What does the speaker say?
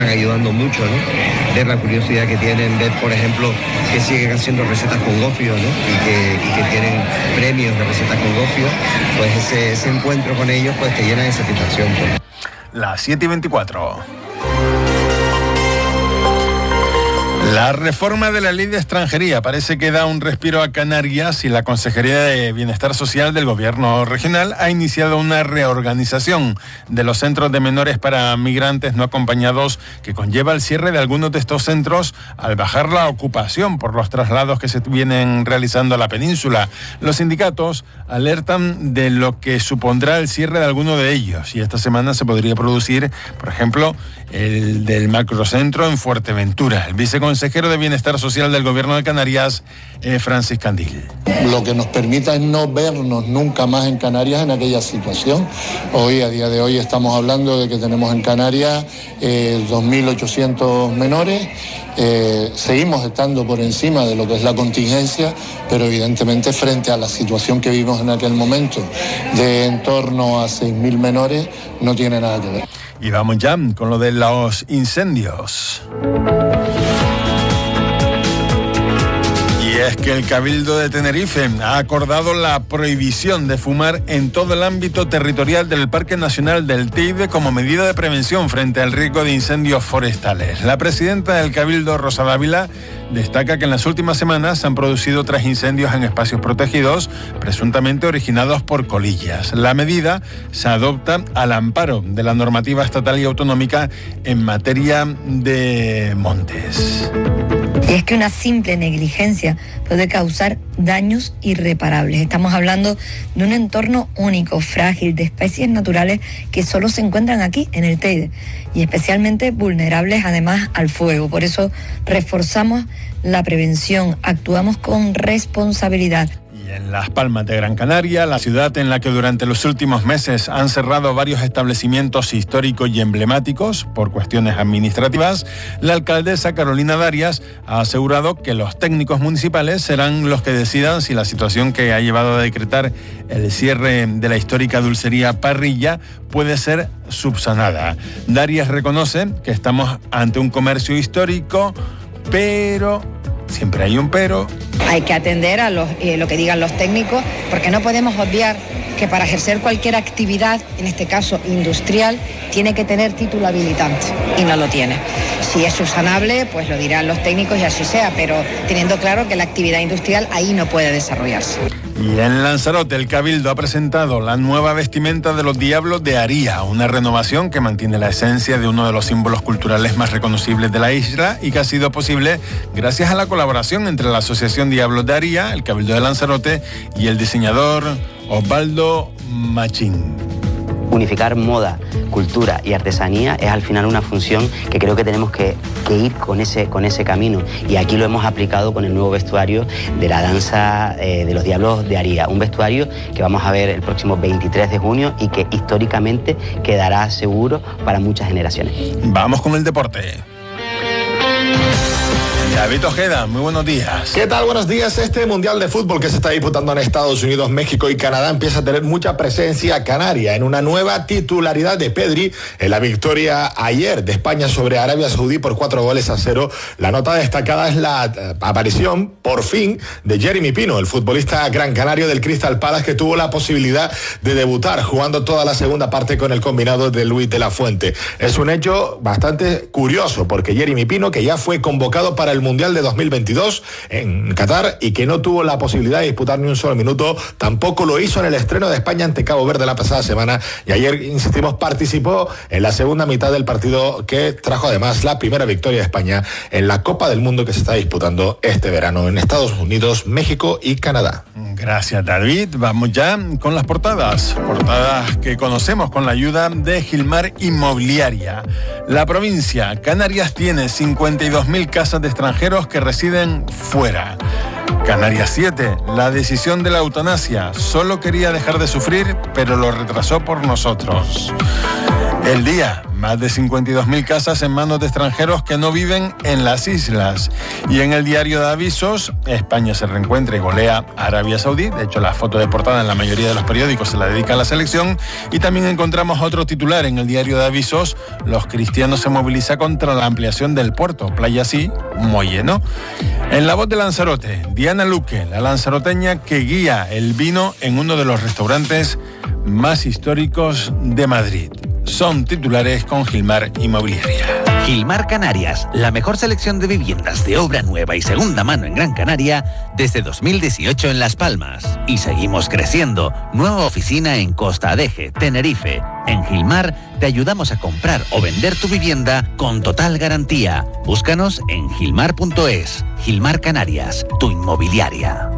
ayudando mucho, ¿no? Ver la curiosidad que tienen, ver, por ejemplo, que siguen haciendo recetas con gofio, ¿no? Y que tienen premios de recetas con gofio, pues ese encuentro con ellos pues te llena de satisfacción, pues. Las 7:24. La reforma de la ley de extranjería parece que da un respiro a Canarias y la Consejería de Bienestar Social del Gobierno regional ha iniciado una reorganización de los centros de menores para migrantes no acompañados que conlleva el cierre de algunos de estos centros al bajar la ocupación por los traslados que se vienen realizando a la península. Los sindicatos alertan de lo que supondrá el cierre de alguno de ellos y esta semana se podría producir, por ejemplo, el del macrocentro en Fuerteventura. El viceconsejero de Bienestar Social del Gobierno de Canarias, Francis Candil. Lo que nos permita es no vernos nunca más en Canarias en aquella situación. Hoy, a día de hoy, estamos hablando de que tenemos en Canarias 2.800 menores. Seguimos estando por encima de lo que es la contingencia, pero evidentemente frente a la situación que vimos en aquel momento de en torno a 6.000 menores, no tiene nada que ver. Y vamos ya con lo de los incendios. Y es que el Cabildo de Tenerife ha acordado la prohibición de fumar en todo el ámbito territorial del Parque Nacional del Teide como medida de prevención frente al riesgo de incendios forestales. La presidenta del Cabildo, Rosa Dávila, destaca que en las últimas semanas se han producido 3 incendios en espacios protegidos, presuntamente originados por colillas. La medida se adopta al amparo de la normativa estatal y autonómica en materia de montes. Y es que una simple negligencia puede causar daños irreparables. Estamos hablando de un entorno único, frágil, de especies naturales que solo se encuentran aquí, en el Teide, y especialmente vulnerables además al fuego. Por eso reforzamos la prevención, actuamos con responsabilidad. En Las Palmas de Gran Canaria, la ciudad en la que durante los últimos meses han cerrado varios establecimientos históricos y emblemáticos por cuestiones administrativas, la alcaldesa Carolina Darias ha asegurado que los técnicos municipales serán los que decidan si la situación que ha llevado a decretar el cierre de la histórica dulcería Parrilla puede ser subsanada. Darias reconoce que estamos ante un comercio histórico, pero siempre hay un pero. Hay que atender a lo que digan los técnicos, porque no podemos obviar que para ejercer cualquier actividad, en este caso industrial, tiene que tener título habilitante y no lo tiene. Si es subsanable, pues lo dirán los técnicos y así sea, pero teniendo claro que la actividad industrial ahí no puede desarrollarse. Y en Lanzarote, el Cabildo ha presentado la nueva vestimenta de los Diablos de Aría, una renovación que mantiene la esencia de uno de los símbolos culturales más reconocibles de la isla y que ha sido posible gracias a la colaboración entre la Asociación Diablos de Aría, el Cabildo de Lanzarote y el diseñador Osvaldo Machín. Unificar moda, cultura y artesanía es al final una función que creo que tenemos que ir con ese camino, y aquí lo hemos aplicado con el nuevo vestuario de la danza de los Diablos de Aría, un vestuario que vamos a ver el próximo 23 de junio y que históricamente quedará seguro para muchas generaciones. Vamos con el deporte. David Ojeda, muy buenos días. ¿Qué tal? Buenos días. Este Mundial de Fútbol que se está disputando en Estados Unidos, México y Canadá empieza a tener mucha presencia canaria en una nueva titularidad de Pedri en la victoria ayer de España sobre Arabia Saudí por 4-0. La nota destacada es la aparición, por fin, de Jeremy Pino, el futbolista gran canario del Crystal Palace, que tuvo la posibilidad de debutar jugando toda la segunda parte con el combinado de Luis de la Fuente. Es un hecho bastante curioso porque Jeremy Pino, que ya fue convocado para el Mundial de 2022 en Qatar y que no tuvo la posibilidad de disputar ni un solo minuto, tampoco lo hizo en el estreno de España ante Cabo Verde la pasada semana, y ayer, insistimos, participó en la segunda mitad del partido que trajo además la primera victoria de España en la Copa del Mundo que se está disputando este verano en Estados Unidos, México y Canadá. Gracias, David. Vamos ya con las portadas que conocemos con la ayuda de Gilmar Inmobiliaria. La provincia Canarias tiene 52.000 casas de extranjeros que residen fuera. Canarias 7, la decisión de la eutanasia. Solo quería dejar de sufrir, pero lo retrasó por nosotros. El Día, más de 52.000 casas en manos de extranjeros que no viven en las islas. Y en el diario de avisos, España se reencuentra y golea a Arabia Saudí. De hecho, la foto de portada en la mayoría de los periódicos se la dedica a la selección. Y también encontramos otro titular en el diario de avisos: los cristianos se movilizan contra la ampliación del puerto. Playa sí, muy lleno. En La Voz de Lanzarote, Diana Luque, la lanzaroteña que guía el vino en uno de los restaurantes más históricos de Madrid. Son titulares con Gilmar Inmobiliaria. Gilmar Canarias, la mejor selección de viviendas de obra nueva y segunda mano en Gran Canaria desde 2018 en Las Palmas. Y seguimos creciendo. Nueva oficina en Costa Adeje, Tenerife. En Gilmar te ayudamos a comprar o vender tu vivienda con total garantía. Búscanos en gilmar.es. Gilmar Canarias, tu inmobiliaria.